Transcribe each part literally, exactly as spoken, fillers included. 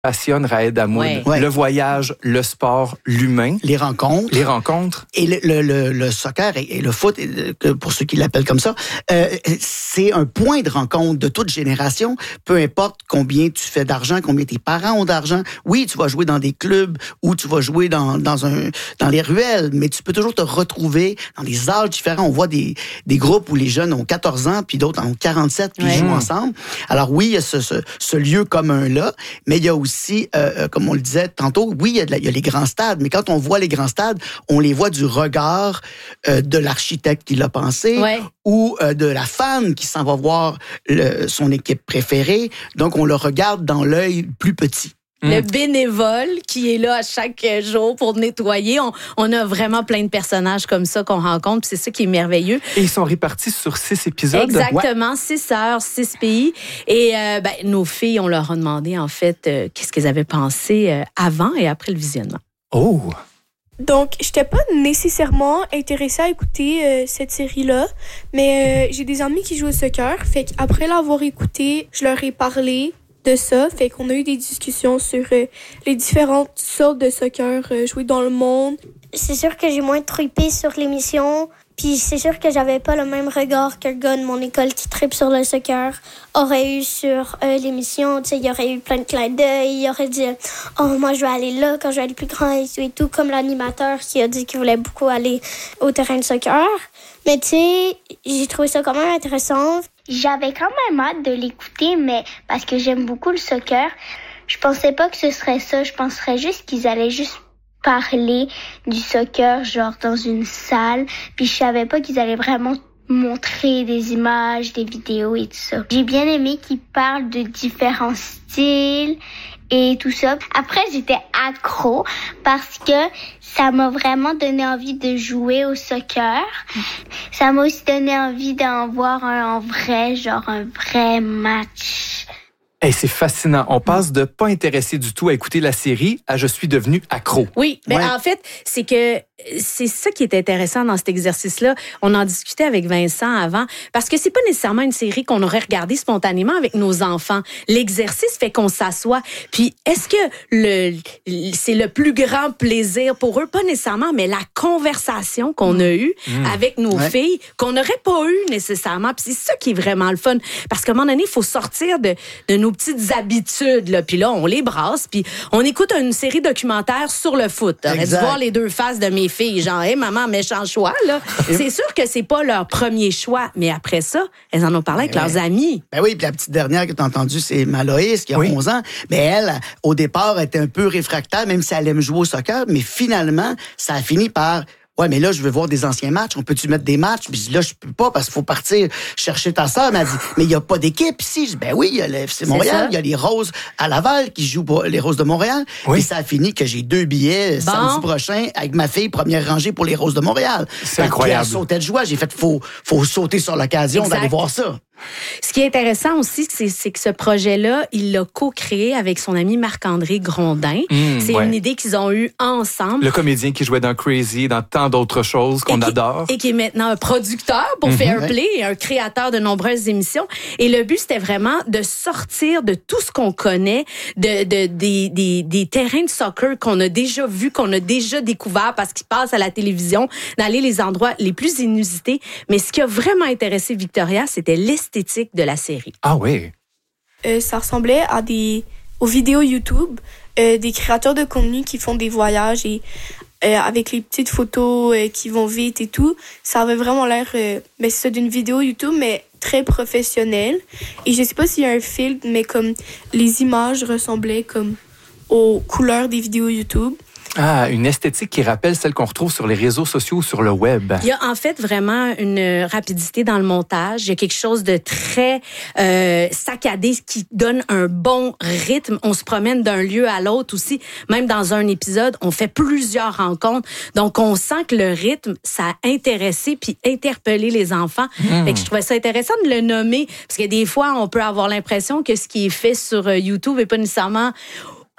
passionne Raed Hamoud. Ouais. Le Ouais. voyage, le sport, l'humain. Les rencontres. Les rencontres. Et le, le, le, le soccer et, et le foot, et le, pour ceux qui l'appellent comme ça, euh, c'est un point de rencontre de toute génération. Peu importe combien tu fais d'argent, combien tes parents ont d'argent. Oui, tu vas jouer dans des clubs ou tu vas jouer dans, dans, un, dans les ruelles, mais tu peux toujours te retrouver dans des âges différents. On voit des, des groupes où les jeunes ont quatorze ans, puis d'autres en ont quarante-sept, puis Ouais. ils jouent ensemble. Alors oui, il y a ce, ce, ce lieu commun-là, mais il y a aussi, euh, comme on le disait tantôt, oui, il y, a de la, il y a les grands stades, mais quand on voit les grands stades, on les voit du regard euh, de l'architecte qui l'a pensé Ouais. ou euh, de la fan qui s'en va voir le, son équipe préférée. Donc, on le regarde dans l'œil plus petit. Le bénévole qui est là à chaque jour pour nettoyer. On, on a vraiment plein de personnages comme ça qu'on rencontre. C'est ça qui est merveilleux. Et ils sont répartis sur six épisodes. Exactement, six heures, six pays. Et euh, ben, nos filles, on leur a demandé en fait euh, qu'est-ce qu'elles avaient pensé euh, avant et après le visionnement. Oh! Donc, j'étais pas nécessairement intéressée à écouter euh, cette série-là, mais euh, j'ai des amis qui jouent au soccer. Fait qu'après l'avoir écouté, je leur ai parlé de ça. Fait qu'on a eu des discussions sur euh, les différentes sortes de soccer euh, joués dans le monde. C'est sûr que j'ai moins trippé sur l'émission. Puis c'est sûr que j'avais pas le même regard qu'un gars de mon école qui trippe sur le soccer aurait eu sur euh, l'émission. Tu sais, il y aurait eu plein de clins d'œil. Il aurait dit « Oh, moi, je vais aller là quand je vais aller plus grand et tout et tout. » Comme l'animateur qui a dit qu'il voulait beaucoup aller au terrain de soccer. Mais tu sais, j'ai trouvé ça quand même intéressant. J'avais quand même hâte de l'écouter, mais parce que j'aime beaucoup le soccer, je pensais pas que ce serait ça. Je penserais juste qu'ils allaient juste parler du soccer, genre dans une salle. Puis je savais pas qu'ils allaient vraiment montrer des images, des vidéos et tout ça. J'ai bien aimé qu'ils parlent de différents styles et tout ça. Après, j'étais accro parce que ça m'a vraiment donné envie de jouer au soccer. Ça m'a aussi donné envie d'en voir un en vrai, genre un vrai match. Hey, c'est fascinant. On passe de pas intéressé du tout à écouter la série à je suis devenu accro. Oui, mais Ouais. en fait, c'est que c'est ça qui est intéressant dans cet exercice-là. On en discutait avec Vincent avant, parce que c'est pas nécessairement une série qu'on aurait regardée spontanément avec nos enfants. L'exercice fait qu'on s'assoit. Puis, est-ce que le, c'est le plus grand plaisir pour eux? Pas nécessairement, mais la conversation qu'on a eue Mmh. avec nos Ouais. filles, qu'on n'aurait pas eu nécessairement. Puis c'est ça qui est vraiment le fun. Parce qu'à un moment donné, il faut sortir de, de nos petites habitudes. Là. Puis là, on les brasse, puis on écoute une série documentaire sur le foot. T'aurais dû Exact. voir les deux faces de mes filles. Genre, hey, maman, méchant choix. Là. C'est sûr que c'est pas leur premier choix, mais après ça, elles en ont parlé avec Ouais. leurs amis. Ben oui, puis la petite dernière que tu as entendue, c'est Maloïs, qui a Oui. onze ans. Mais elle, au départ, était un peu réfractaire, même si elle aime jouer au soccer. Mais finalement, ça a fini par... Ouais, mais là, je veux voir des anciens matchs. On peut-tu mettre des matchs? Puis là, je peux pas parce qu'il faut partir chercher ta sœur. Elle m'a dit, mais il n'y a pas d'équipe ici. Je dis, ben oui, il y a le F C Montréal, ça. il y a les Roses à Laval qui jouent pour les Roses de Montréal. Oui. Et ça a fini que j'ai deux billets Bon. samedi prochain avec ma fille, première rangée pour les Roses de Montréal. C'est Fait incroyable. qu'elle sautait de joie. J'ai fait, faut, faut sauter sur l'occasion Exact. d'aller voir ça. Ce qui est intéressant aussi, c'est, c'est que ce projet-là, il l'a co-créé avec son ami Marc-André Grondin. Mmh, c'est ouais. une idée qu'ils ont eue ensemble. Le comédien qui jouait dans Crazy et dans tant d'autres choses qu'on et qui, adore. Et qui est maintenant un producteur pour Mhm. Fairplay et un créateur de nombreuses émissions. Et le but, c'était vraiment de sortir de tout ce qu'on connaît, de, de, des, des, des terrains de soccer qu'on a déjà vus, qu'on a déjà découverts parce qu'ils passent à la télévision, d'aller les endroits les plus inusités. Mais ce qui a vraiment intéressé Victoria, c'était l'esthétique de la série. Ah oui. Euh, ça ressemblait à des aux vidéos YouTube, euh, des créateurs de contenu qui font des voyages et euh, avec les petites photos euh, qui vont vite et tout. Ça avait vraiment l'air euh, ben, c'est ça, d'une vidéo YouTube, mais très professionnelle. Et je sais pas s'il y a un filtre, mais comme les images ressemblaient comme aux couleurs des vidéos YouTube. Ah, une esthétique qui rappelle celle qu'on retrouve sur les réseaux sociaux ou sur le web. Il y a en fait vraiment une rapidité dans le montage. Il y a quelque chose de très euh, saccadé qui donne un bon rythme. On se promène d'un lieu à l'autre aussi. Même dans un épisode, on fait plusieurs rencontres. Donc, on sent que le rythme, ça a intéressé puis interpellé les enfants. Mmh. Fait que je trouvais ça intéressant de le nommer parce que des fois, on peut avoir l'impression que ce qui est fait sur YouTube n'est pas nécessairement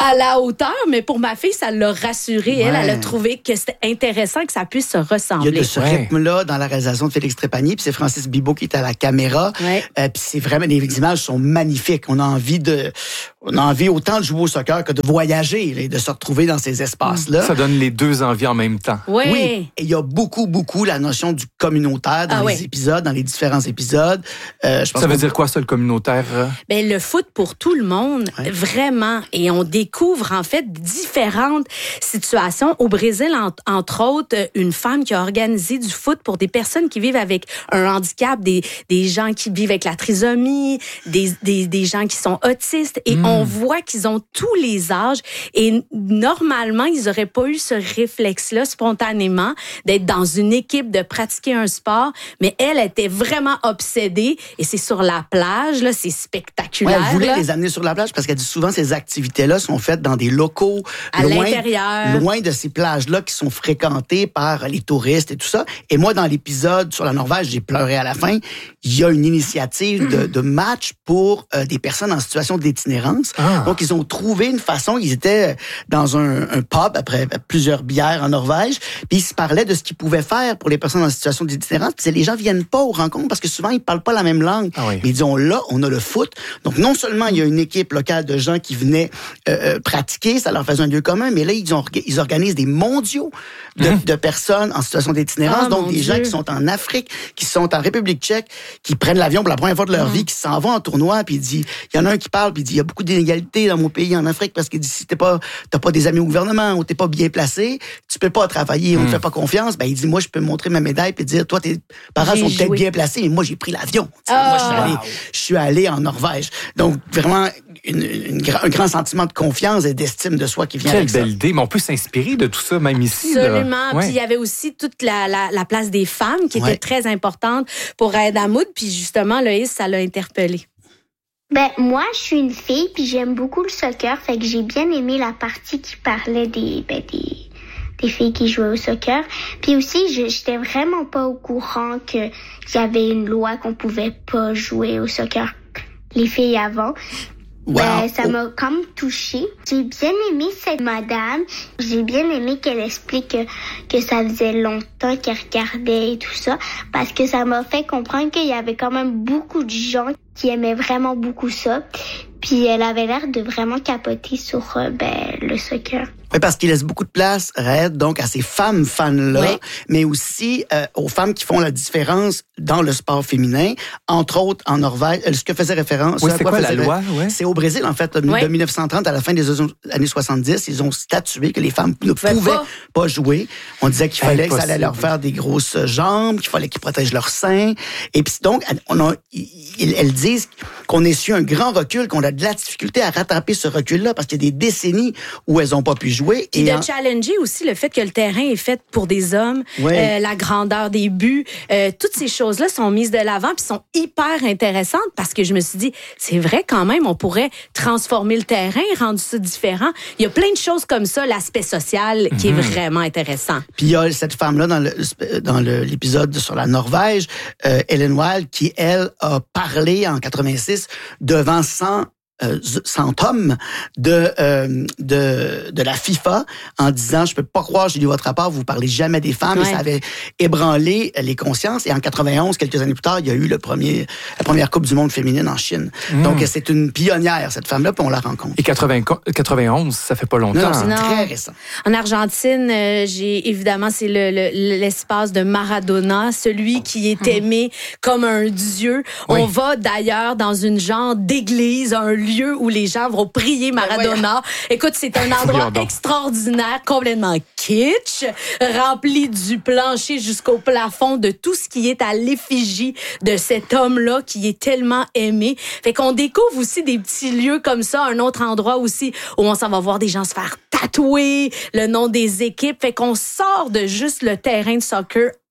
à la hauteur, mais pour ma fille, ça l'a rassurée. Elle, Ouais. elle a trouvé que c'était intéressant que ça puisse se ressembler. Il y a de ce Ouais. rythme-là dans la réalisation de Félix Trépanier, puis c'est Francis Bibot qui est à la caméra. Ouais. Euh, puis c'est vraiment, les images sont magnifiques. On a envie de, on a envie autant de jouer au soccer que de voyager, là, et de se retrouver dans ces espaces-là. Ça donne les deux envies en même temps. Oui. Oui, et il y a beaucoup, beaucoup la notion du communautaire dans Ah les ouais. épisodes, dans les différents épisodes. Euh, je pense Ça veut qu'on- dire quoi, ça, le communautaire? Ben, le foot pour tout le monde, Ouais. vraiment. Et on découvre, en fait, différentes situations. Au Brésil, en- entre autres, une femme qui a organisé du foot pour des personnes qui vivent avec un handicap, des, des gens qui vivent avec la trisomie, des, des, des gens qui sont autistes. Et Mm. on voit qu'ils ont tous les âges. Et normalement, ils n'auraient pas eu ce réflexe-là spontanément d'être dans une équipe, de pratiquer un sport. Mais elle était vraiment obsédée. Et c'est sur la plage, là, c'est Ouais, spectaculaire. elle voulait là. les amener sur la plage parce qu'elle dit souvent ces activités-là sont faites dans des locaux À loin, l'intérieur. loin de ces plages-là qui sont fréquentées par les touristes et tout ça. Et moi, dans l'épisode sur la Norvège, j'ai pleuré à la fin. Il y a une initiative de, de match pour euh, des personnes en situation d'itinérance. Ah. Donc, ils ont trouvé une façon. Ils étaient dans un, un pub après plusieurs bières en Norvège, puis ils se parlaient de ce qu'ils pouvaient faire pour les personnes en situation d'itinérance. Puis les gens viennent pas aux rencontres parce que souvent ils parlent pas la même langue. Ah oui. Mais ils disent, on l'a, on a le foot. Donc, non seulement il y a une équipe locale de gens qui venaient euh, pratiquer, ça leur faisait un lieu commun, mais là, ils, ont, ils organisent des mondiaux de, Mmh. de personnes en situation d'itinérance. Ah, donc, mon des Dieu. gens qui sont en Afrique, qui sont en République tchèque, qui prennent l'avion pour la première fois de leur Mmh. vie, qui s'en vont en tournoi, puis il dit, il y en a un qui parle, puis il dit, il y a beaucoup d'inégalités dans mon pays, en Afrique, parce qu'il dit, si t'es pas, t'as pas des amis au gouvernement, ou t'es pas bien placé, tu peux pas travailler, on te fait pas confiance, ben, il dit, moi, je peux montrer ma médaille, puis dire, toi, tes parents J'ai sont peut-être joué. bien placés, mais moi, j'ai pris l'avion. Tu sais, Ah. Moi, je suis allé, je suis allé en Norvège. Donc, vraiment, une, une gra- un grand sentiment de confiance et d'estime de soi qui vient Quelle avec ça. belle idée. Mais on peut s'inspirer de tout ça, même ici. là. Absolument. Ouais. Puis il y avait aussi toute la, la, la place des femmes qui Ouais. était très importante pour Aïd Hamoud. Puis justement, Loïs, ça l'a interpellé. Ben, moi, je suis une fille, puis j'aime beaucoup le soccer, fait que j'ai bien aimé la partie qui parlait des, ben, des, des filles qui jouaient au soccer. Puis aussi, je j'étais vraiment pas au courant que qu'il y avait une loi qu'on pouvait pas jouer au soccer, les filles avant. Wow. Ben, ça m'a comme touchée. J'ai bien aimé cette madame. J'ai bien aimé qu'elle explique que, que ça faisait longtemps qu'elle regardait et tout ça, parce que ça m'a fait comprendre qu'il y avait quand même beaucoup de gens qui aimaient vraiment beaucoup ça. Puis elle avait l'air de vraiment capoter sur euh, ben, le soccer. Oui, parce qu'il laisse beaucoup de place, Red, donc à ces femmes fans-là, Oui. mais aussi euh, aux femmes qui font la différence dans le sport féminin, entre autres en Norvège. Euh, Ce que faisait référence... Oui, ce à c'est quoi la faisait- loi? Ouais. C'est au Brésil, en fait, de Oui. mille neuf cent trente, à la fin des années soixante-dix, ils ont statué que les femmes ne pouvaient pouvaient pas. pas. jouer. On disait qu'il fallait que ça allait leur Impossible. faire des grosses jambes, qu'il fallait qu'ils protègent leurs seins. Et puis donc, on a, ils- elles disent qu'on a su un grand recul, qu'on a de la difficulté à rattraper ce recul-là, parce qu'il y a des décennies où elles n'ont pas pu jouer. Puis Et de en- challenger aussi le fait que le terrain est fait pour des hommes, Ouais. euh, la grandeur des buts, euh, toutes ces choses-là sont mises de l'avant puis sont hyper intéressantes parce que je me suis dit, c'est vrai quand même, on pourrait transformer le terrain, rendre ça différent. Il y a plein de choses comme ça, l'aspect social qui est vraiment intéressant. Puis il y a cette femme-là dans le dans le- l'épisode sur la Norvège, euh, Ellen Wild, qui, elle, a parlé en quatre-vingt-six devant cent euh, cent hommes de, euh, de, de la FIFA en disant, je peux pas croire, j'ai lu votre rapport, vous parlez jamais des femmes. Ouais. Et ça avait ébranlé les consciences. Et en quatre-vingt-onze, quelques années plus tard, il y a eu le premier, la première Coupe du monde féminine en Chine. Donc, c'est une pionnière, cette femme-là, puis on la rencontre. Et quatre-vingts quatre-vingt-onze, ça fait pas Non, longtemps. non, c'est Non. très récent. En Argentine, euh, j'ai évidemment c'est le, le- l'espace de Maradona, celui qui est aimé comme un dieu. Oui. On va d'ailleurs dans une genre d'église, un lieu où les gens vont prier Maradona. Écoute, c'est un endroit Voyons donc. extraordinaire, complètement kitsch, rempli du plancher jusqu'au plafond de tout ce qui est à l'effigie de cet homme-là qui est tellement aimé. Fait qu'on découvre aussi des petits lieux comme ça, un autre endroit aussi où on s'en va voir des gens se faire tatouer le nom des équipes. Fait qu'on sort de juste le terrain de soccer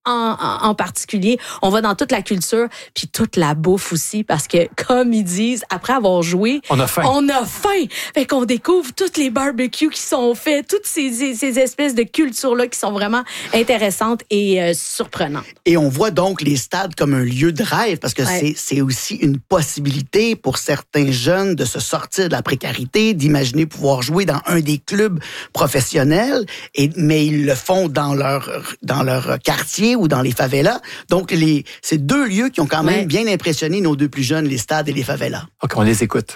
En, en, en particulier. On va dans toute la culture, puis toute la bouffe aussi, parce que, comme ils disent, après avoir joué, on a faim. On a faim. Fait qu'on découvre tous les barbecues qui sont faits, toutes ces, ces, ces espèces de cultures-là qui sont vraiment intéressantes et euh, surprenantes. Et on voit donc les stades comme un lieu de rêve, parce que ouais. c'est, c'est aussi une possibilité pour certains jeunes de se sortir de la précarité, d'imaginer pouvoir jouer dans un des clubs professionnels, et, mais ils le font dans leur, dans leur quartier ou dans les favelas. Donc, les, c'est deux lieux qui ont quand même ouais. bien impressionné nos deux plus jeunes, les stades et les favelas. OK, on les écoute.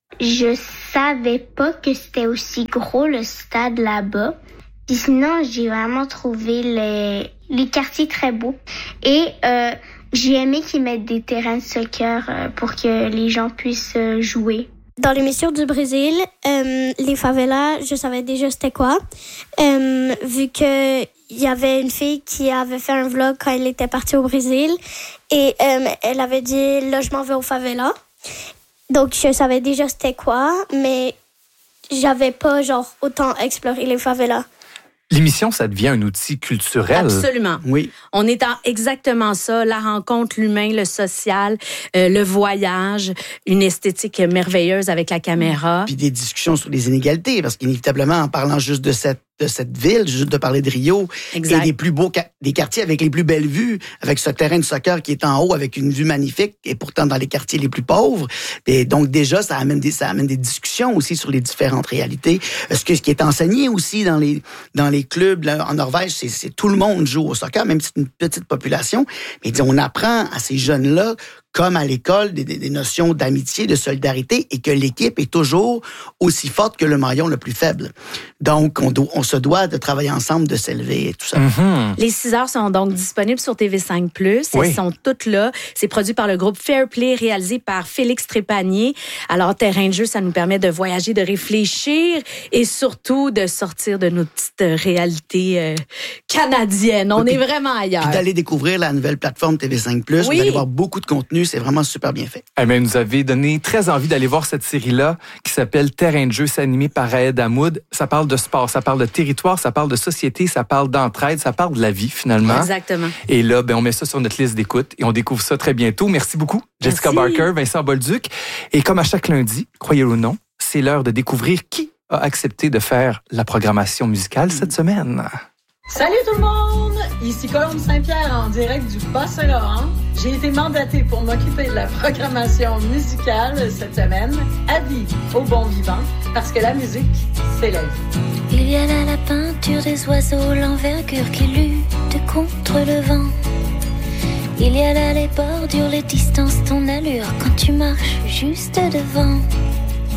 Je savais pas que c'était aussi gros, le stade là-bas. Puis sinon, j'ai vraiment trouvé les, les quartiers très beaux. Et euh, j'ai aimé qu'ils mettent des terrains de soccer euh, pour que les gens puissent euh, jouer. Dans l'émission du Brésil, euh, les favelas, je savais déjà c'était quoi. Euh, vu que il y avait une fille qui avait fait un vlog quand elle était partie au Brésil et euh, elle avait dit « là, je m'en vais aux favelas ». Donc, je savais déjà c'était quoi, mais j'avais pas, genre, autant exploré les favelas. L'émission, ça devient un outil culturel. Absolument. Oui. On est dans exactement ça, la rencontre, l'humain, le social, euh, le voyage, une esthétique merveilleuse avec la caméra. Puis des discussions sur les inégalités, parce qu'inévitablement, en parlant juste de cette de cette ville, juste de parler de Rio, exact. Et des plus beaux, des quartiers avec les plus belles vues, avec ce terrain de soccer qui est en haut, avec une vue magnifique, et pourtant dans les quartiers les plus pauvres. Et donc déjà, ça amène des, ça amène des discussions aussi sur les différentes réalités. Ce, que, ce qui est enseigné aussi dans les, dans les clubs là, en Norvège, c'est, c'est tout le monde joue au soccer, même si c'est une petite population. Mais on apprend à ces jeunes-là, comme à l'école, des, des notions d'amitié, de solidarité, et que l'équipe est toujours aussi forte que le maillon le plus faible. Donc, on, do, on se doit de travailler ensemble, de s'élever et tout ça. Mm-hmm. Les six heures sont donc disponibles sur T V cinq plus. Oui. Elles sont toutes là. C'est produit par le groupe Fair Play, réalisé par Félix Trépanier. Alors, terrain de jeu, ça nous permet de voyager, de réfléchir et surtout de sortir de notre petite réalité euh, canadienne. On puis, est vraiment ailleurs. Puis d'aller découvrir la nouvelle plateforme T V cinq plus. Oui. Vous allez voir beaucoup de contenu. C'est vraiment super bien fait. Eh bien, nous avez donné très envie d'aller voir cette série-là qui s'appelle Terrain de jeu. C'est animé par Raed Hamoud. Ça parle de sport, ça parle de territoire, ça parle de société, ça parle d'entraide, ça parle de la vie, finalement. Exactement. Et là, ben, on met ça sur notre liste d'écoute et on découvre ça très bientôt. Merci beaucoup, Jessica Merci. Barker, Vincent Bolduc. Et comme à chaque lundi, croyez-le ou non, c'est l'heure de découvrir qui a accepté de faire la programmation musicale cette semaine. Salut tout le monde! Ici Colombe Saint-Pierre en direct du Bas-Saint-Laurent. J'ai été mandatée pour m'occuper de la programmation musicale cette semaine. Avis aux bons vivants, parce que la musique, c'est la vie. Il y a là la peinture des oiseaux, l'envergure qui lutte contre le vent. Il y a là les bordures, les distances, ton allure quand tu marches juste devant.